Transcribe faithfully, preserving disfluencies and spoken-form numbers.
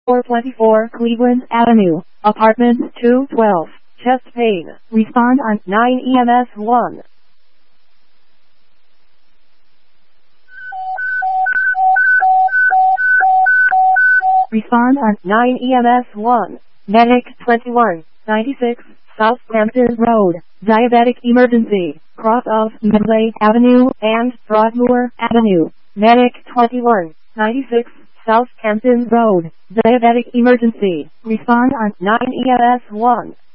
four twenty-four Cleveland Avenue, apartment two twelve, chest pain. Respond on nine E M S one. Respond on nine E M S one. Medic twenty-one ninety-six, Southampton Road, diabetic emergency, cross of Medway Avenue and Broadmoor Avenue. Medic twenty-one ninety-six, Southampton Road, diabetic emergency. Respond on nine E M S one.